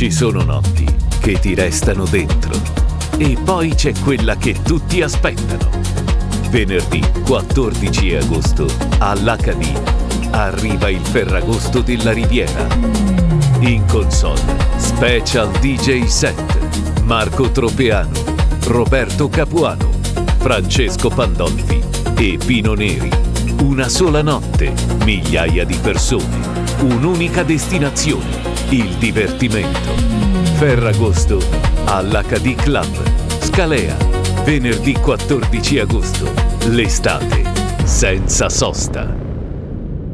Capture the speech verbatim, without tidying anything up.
Ci sono notti che ti restano dentro e poi c'è quella che tutti aspettano. Venerdì quattordici agosto all'H D arriva il Ferragosto della Riviera. In console special D J set Marco Tropeano, Roberto Capuano, Francesco Pandolfi e Pino Neri. Una sola notte, migliaia di persone, un'unica destinazione, il divertimento. Ferragosto all'H D Club, Scalea, venerdì quattordici agosto. L'estate senza sosta.